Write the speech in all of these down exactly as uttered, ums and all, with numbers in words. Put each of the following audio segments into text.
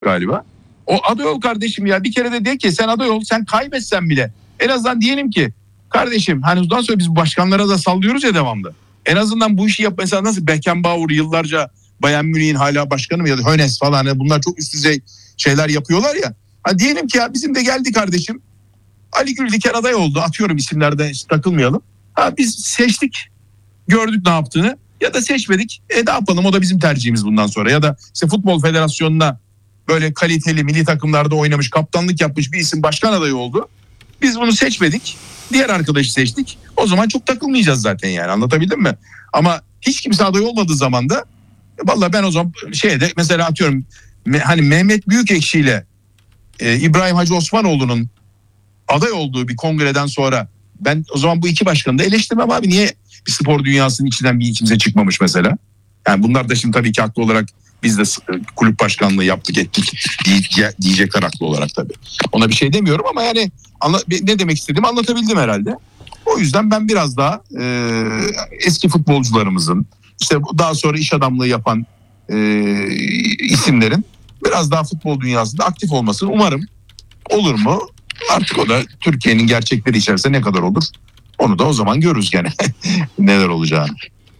galiba. O aday ol kardeşim ya, bir kere de de ki sen aday ol, sen kaybetsen bile en azından diyelim ki kardeşim, hani ondan sonra biz başkanlara da sallıyoruz ya devamlı. En azından bu işi yap, mesela nasıl Beckenbauer yıllarca Bayern Münih'in hala başkanı mı ya da Hönes falan, yani bunlar çok üst düzey şeyler yapıyorlar ya. Hani diyelim ki ya bizim de geldi kardeşim, Ali Güldiker aday oldu, atıyorum, isimlerde işte takılmayalım. Ha biz seçtik, gördük ne yaptığını, ya da seçmedik. E ne yapalım, o da bizim tercihimiz bundan sonra. Ya da işte Futbol Federasyonu'na böyle kaliteli milli takımlarda oynamış, kaptanlık yapmış bir isim başkan adayı oldu. Biz bunu seçmedik, diğer arkadaşı seçtik. O zaman çok takılmayacağız zaten, yani anlatabildim mi? Ama hiç kimse aday olmadığı zaman da vallahi ben o zaman şeyde mesela atıyorum hani Mehmet Büyükekşi ile e, İbrahim Hacı Osmanoğlu'nun aday olduğu bir kongreden sonra ben o zaman bu iki başkanı da eleştirmem abi. Niye bir spor dünyasının içinden bir kimse çıkmamış mesela? Yani bunlar da şimdi tabii ki haklı olarak biz de kulüp başkanlığı yaptık ettik diyecekler haklı olarak tabii. Ona bir şey demiyorum ama yani ne demek istediğimi anlatabildim herhalde. O yüzden ben biraz daha e, eski futbolcularımızın, işte daha sonra iş adamlığı yapan e, isimlerin biraz daha futbol dünyasında aktif olmasını umarım. Olur mu? Artık o da Türkiye'nin gerçekleri içerisinde ne kadar olur? Onu da o zaman görürüz gene neler olacağını.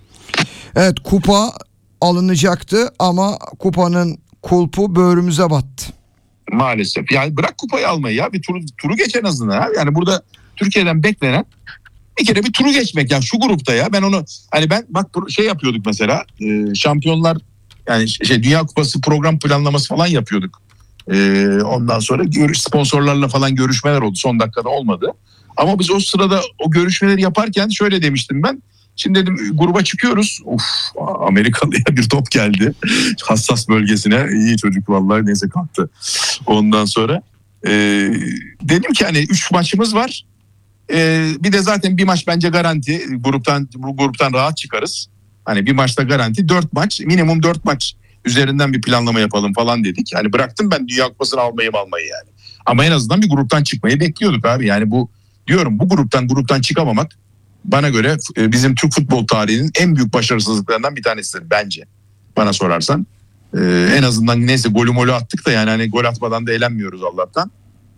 Evet, kupa alınacaktı ama kupanın kulpu böğrümüze battı. Maalesef. Yani bırak kupayı almayı ya, bir turu, turu geç en azından. Ha. Yani burada Türkiye'den beklenen bir kere bir turu geçmek ya şu grupta ya. Ben onu hani ben bak şey yapıyorduk mesela, e, şampiyonlar yani şey Dünya Kupası program planlaması falan yapıyorduk. E, ondan sonra görüş, sponsorlarla falan görüşmeler oldu. Son dakikada olmadı. Ama biz o sırada o görüşmeleri yaparken şöyle demiştim ben. Şimdi dedim gruba çıkıyoruz. Of, Amerikalı'ya bir top geldi. Hassas bölgesine. İyi çocuk vallahi, neyse kalktı. Ondan sonra e, dedim ki hani üç maçımız var. E, bir de zaten bir maç bence garanti. Gruptan bu gruptan rahat çıkarız. Hani bir maçta garanti. Dört maç, minimum dört maç üzerinden bir planlama yapalım falan dedik. Yani bıraktım ben Dünya Kupası'nı almayı almayı yani. Ama en azından bir gruptan çıkmayı bekliyorduk abi. Yani bu diyorum bu gruptan gruptan çıkamamak bana göre bizim Türk futbol tarihinin en büyük başarısızlıklarından bir tanesidir bence. Bana sorarsan. Ee, en azından neyse golü molü attık da yani hani gol atmadan da eğlenmiyoruz Allah'tan.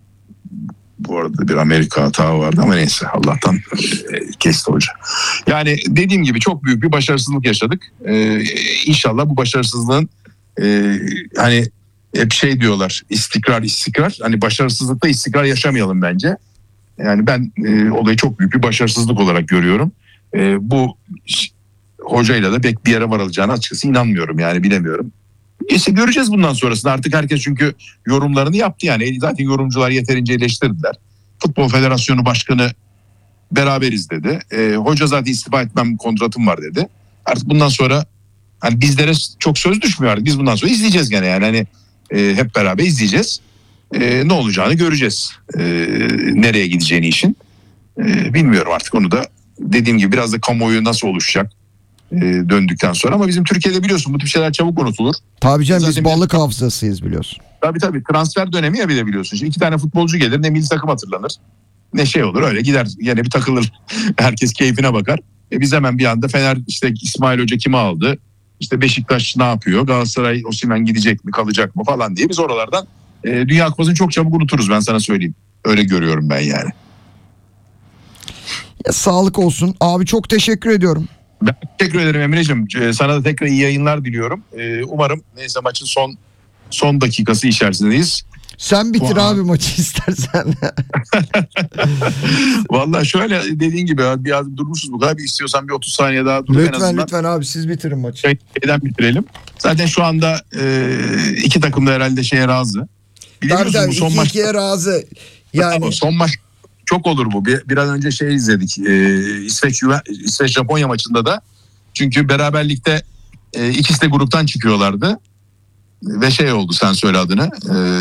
Bu arada bir Amerika hata vardı ama neyse Allah'tan e, kesti hoca. Yani dediğim gibi çok büyük bir başarısızlık yaşadık. Ee, inşallah bu başarısızlığın e, hani hep şey diyorlar, istikrar istikrar. Hani başarısızlıkta istikrar yaşamayalım bence. Yani ben e, olayı çok büyük bir başarısızlık olarak görüyorum. E, bu hocayla da pek bir yere varılacağına açıkçası inanmıyorum, yani bilemiyorum. İşte göreceğiz bundan sonrasında, artık herkes çünkü yorumlarını yaptı yani. Zaten yorumcular yeterince eleştirdiler. Futbol Federasyonu Başkanı beraberiz dedi. E, hoca zaten istifa etmem kontratım var dedi. Artık bundan sonra hani bizlere çok söz düşmüyor artık. Biz bundan sonra izleyeceğiz gene yani hani e, hep beraber izleyeceğiz. Ee, ne olacağını göreceğiz. Ee, nereye gideceğini işin. Ee, bilmiyorum artık, onu da dediğim gibi biraz da kamuoyu nasıl oluşacak e, döndükten sonra. Ama bizim Türkiye'de biliyorsun bu tip şeyler çabuk unutulur. Tabii canım, biz balık biz... hafızasıyız biliyorsun. Tabii tabii, transfer dönemi ya bir de biliyorsun. Şimdi iki tane futbolcu gelir, ne milli takım hatırlanır ne şey olur, öyle gider yine bir takılır. Herkes keyfine bakar. E biz hemen bir anda Fener işte İsmail Hoca kimi aldı? İşte Beşiktaş ne yapıyor? Galatasaray Osimhen gidecek mi kalacak mı falan diye biz oralardan E, Dünya Kupası'nı çok çabuk unuturuz, ben sana söyleyeyim. Öyle görüyorum ben yani. Ya, sağlık olsun. Abi çok teşekkür ediyorum. Ben teşekkür ederim Emre'ciğim. Ee, sana da tekrar iyi yayınlar diliyorum. Ee, umarım neyse maçın son son dakikası içerisindeyiz. Sen bitir Vay. abi maçı istersen. Vallahi şöyle dediğin gibi biraz durmuşuz bu kadar. Bir istiyorsan bir otuz saniye daha dur. Lütfen en azından lütfen abi, siz bitirin maçı. Şeyden bitirelim. Zaten şu anda e, iki takım da herhalde şeye razı. Tabii tabii, iki maç... ikiye razı. Yani... Tamam, son maç çok olur bu. Bir, bir an önce şey izledik. Ee, İsveç İsveç Japonya maçında da. Çünkü beraberlikte e, ikisi de gruptan çıkıyorlardı. Ve şey oldu, sen söyle adını. Ee,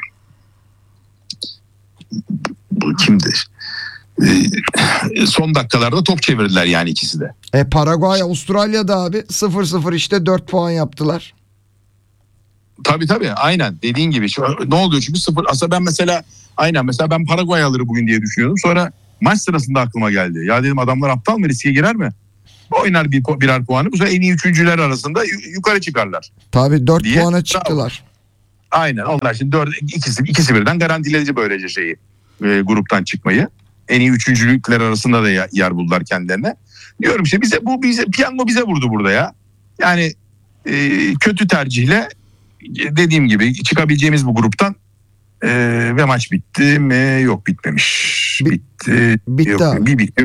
bu kimdi? Ee, son dakikalarda top çevirdiler yani ikisi de. E Paraguay Avustralya'da abi sıfır sıfır işte dört puan yaptılar. Tabii tabii, aynen dediğin gibi. Şu, ne oluyor çünkü sıfır. Aslında ben mesela aynen mesela ben Paraguay alır bugün diye düşünüyordum. Sonra maç sırasında aklıma geldi. Ya dedim adamlar aptal mı, riske girer mi? Oynar bir, birer puanı. Bu sefer en iyi üçüncüler arasında yukarı çıkarlar. Tabii dört diye. puana çıktılar. Aynen onlar şimdi dört, ikisi, ikisi birden garantiledi böylece şeyi e, gruptan çıkmayı. En iyi üçüncülükler arasında da yer buldular kendilerine. Diyorum işte bize bu bize piyango bize vurdu burada ya. Yani e, kötü tercihle dediğim gibi çıkabileceğimiz bu gruptan e, ve maç bitti mi? Yok bitmemiş. Bi- bitti. bitti Yok, abi. bir bitti.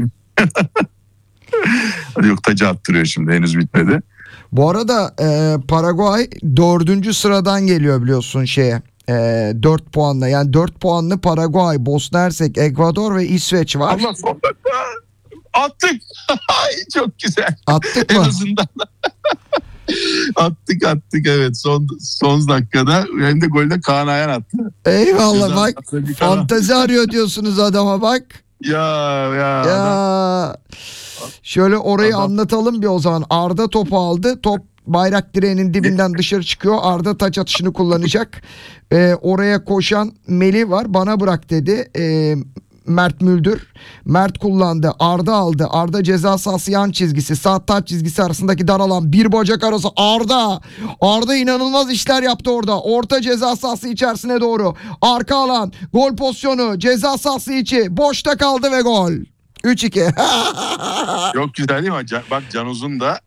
Yok tacı attırıyor şimdi henüz bitmedi. Bu arada e, Paraguay dördüncü sıradan geliyor biliyorsun şeye. E, dört puanla yani dört puanlı Paraguay, Bosna Hersek, Ekvador ve İsveç var. Allah son dakika attık. Ay, çok güzel. Attık En mı? azından attık attık evet son son dakikada hem de golde Kaan Ayhan attı. Eyvallah Güzel, bak. attı bir Kaan. Fantezi arıyor diyorsunuz adama bak. Ya ya. adam- Ya şöyle orayı Adam- anlatalım bir o zaman. Arda topu aldı. Top bayrak direğinin dibinden dışarı çıkıyor. Arda taç atışını kullanacak. Ee, oraya koşan Melih var. Bana bırak dedi. Ee, Mert Müldür. Mert kullandı. Arda aldı. Arda ceza sahası yan çizgisi. Sağ taç çizgisi arasındaki dar alan. Bir bacak arası. Arda. Arda inanılmaz işler yaptı orada. Orta ceza sahası içerisine doğru. Arka alan. Gol pozisyonu. Ceza sahası içi. Boşta kaldı ve gol. üç iki. Yok güzel değil mi? Can- Bak Can Uzun da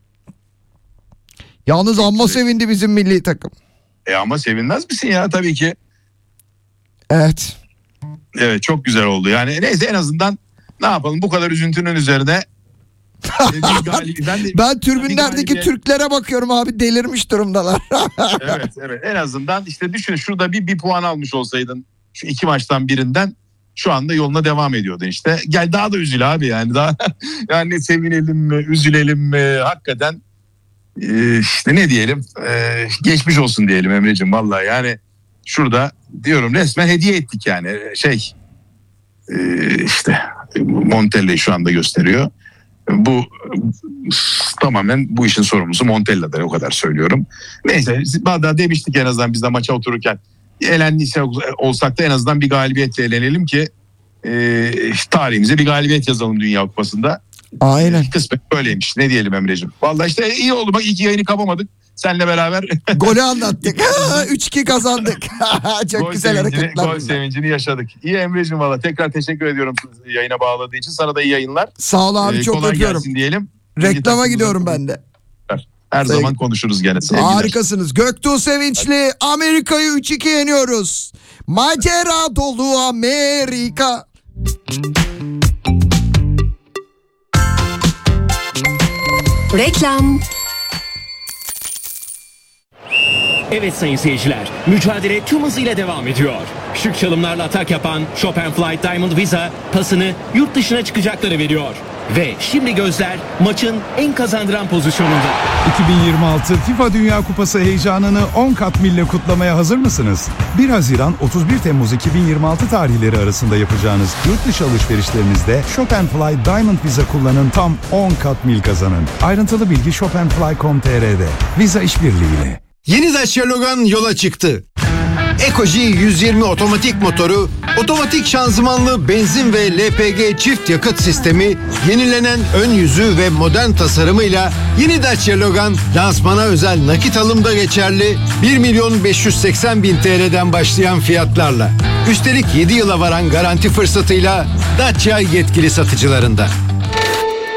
Yalnız amma sevindi bizim milli takım. e ama sevinmez misin ya tabii ki. Evet. Evet çok güzel oldu. Yani neyse en azından ne yapalım bu kadar üzüntünün üzerine e, bir galib- ben, de, Ben tribünlerdeki galibiyet- Türklere bakıyorum abi, delirmiş durumdalar. evet evet en azından işte düşün şurada bir bir puan almış olsaydın şu iki maçtan birinden şu anda yoluna devam ediyordun işte. Gel daha da üzül abi yani daha yani sevinelim mi üzülelim mi hakikaten e, işte ne diyelim e, geçmiş olsun diyelim Emre'cim vallahi yani şurada diyorum resmen hediye ettik yani şey e, işte Montella'yı şu anda gösteriyor. Bu tamamen bu işin sorumlusu Montella'da o kadar söylüyorum. Neyse daha demiştik en azından biz de maça otururken elendiyse olsak da en azından bir galibiyetle elenelim ki e, tarihimize bir galibiyet yazalım Dünya Kupası'nda. Aynen. Kısmet böyleymiş ne diyelim Emre'cim. Vallahi işte iyi oldu bak iki yayını kapamadık. Seninle beraber Golü anlattık. üç iki kazandık. Çok gol güzel sevincini, hareketler. gol bunlar. sevincini yaşadık. İyi Emre'cim valla tekrar teşekkür ediyorum yayına bağladığı için. Sana da iyi yayınlar. Sağ ol abi, Ee, çok kolay öpüyorum. gelsin diyelim. Reklama Milli gidiyorum takımımızın- ben de. Her Sevgi- zaman konuşuruz gene. Sevgiler. Harikasınız. Göktuğ Sevinçli, Amerika'yı üç iki yeniyoruz. Macera dolu Amerika. Reklam. Evet sayın seyirciler, mücadele tüm hızıyla devam ediyor. Şık çalımlarla atak yapan Chopin Flight Diamond Visa pasını yurt dışına çıkacaklara veriyor. Ve şimdi gözler maçın en kazandıran pozisyonunda. iki bin yirmi altı FIFA Dünya Kupası heyecanını on kat mille kutlamaya hazır mısınız? bir Haziran otuz bir Temmuz iki bin yirmi altı tarihleri arasında yapacağınız yurt dışı alışverişlerinizde Chopin Fly Diamond Visa kullanın, tam on kat mil kazanın. Ayrıntılı bilgi chopinfly nokta com nokta tr'de. Visa işbirliğiyle. Yeni Dacia Logan yola çıktı. Ekoji yüz yirmi otomatik motoru, otomatik şanzımanlı benzin ve L P G çift yakıt sistemi, yenilenen ön yüzü ve modern tasarımıyla yeni Dacia Logan lansmana özel nakit alımda geçerli bir milyon beş yüz seksen bin T L'den başlayan fiyatlarla. Üstelik yedi yıla varan garanti fırsatıyla Dacia yetkili satıcılarında.